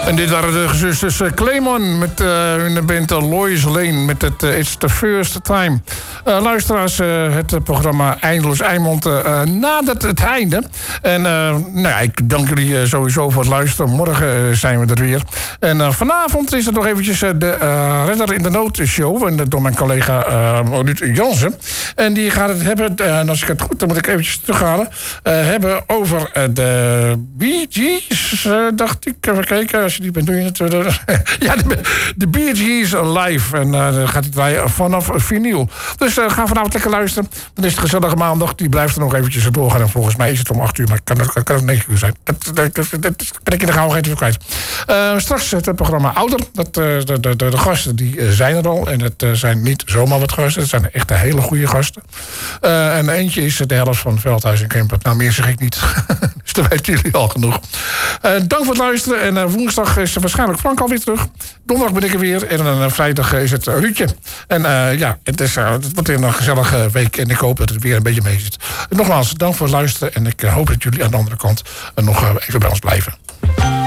En dit waren de gezusters Clemon met in de band Lois Lane met het It's the First Time. Luisteraars, het programma Eindeloos Eimond nadert het einde. En ik dank jullie sowieso voor het luisteren. Morgen zijn we er weer. En vanavond is er nog eventjes de Redder in de Nood show. En door mijn collega Ruud Jansen. En die gaat het hebben, en als ik het goed, dan moet ik eventjes terughalen. Hebben over de Bee Gees, dacht ik. Even kijken, als je die bent, doe je het. Ja, de Bee Gees live. En dan gaat het draaien vanaf vinyl. Dus ga vanavond lekker luisteren. Dan is het gezellige maandag. Die blijft er nog eventjes doorgaan. En volgens mij is het om 8 uur, maar kan het 9 uur zijn. Dat ben ik in de gauwheid even kwijt. Straks het programma Ouder. De gasten die zijn er al. En het zijn niet zomaar wat gasten. Het zijn echt hele goede gasten. En eentje is de helft van Veldhuis en Kemper. Nou, meer zeg ik niet. Dus dan weten jullie al genoeg. Dank voor het luisteren. En woensdag is waarschijnlijk Frank alweer terug. Donderdag ben ik er weer. En vrijdag is het Ruudje. En het wordt weer een gezellige week. En ik hoop dat het weer een beetje mee zit. Nogmaals, dank voor het luisteren. En ik hoop dat jullie aan de andere kant nog even bij ons blijven.